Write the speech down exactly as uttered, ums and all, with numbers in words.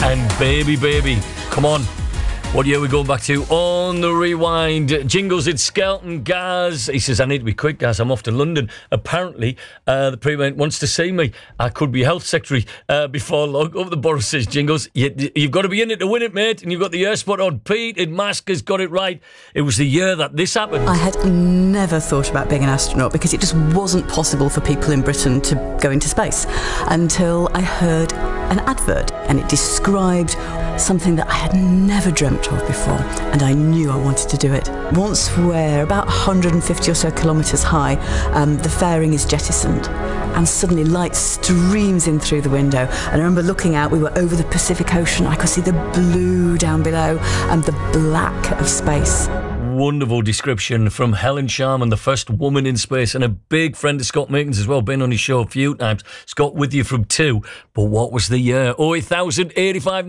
and Baby Baby. Come on. What year are we going back to on the rewind? Jingles, it's Skelton. Gaz, he says, I need to be quick, Gaz, I'm off to London. Apparently, uh, the Premier wants to see me. I could be health secretary uh, before long. Up the borough says, Jingles, you, you've got to be in it to win it, mate. And you've got the air spot on. Pete in Mask has got it right. It was the year that this happened. I had never thought about being an astronaut because it just wasn't possible for people in Britain to go into space until I heard an advert, and it described something that I had never dreamt of before, and I knew I wanted to do it. Once we're about one hundred fifty or so kilometres high, um, the fairing is jettisoned, and suddenly light streams in through the window. And I remember looking out, we were over the Pacific Ocean, I could see the blue down below and the black of space. Wonderful description from Helen Sharman, the first woman in space, and a big friend of Scott Meekins as well, been on his show a few times. Scott with you from two, but what was the year? oh eight thousand eighty-five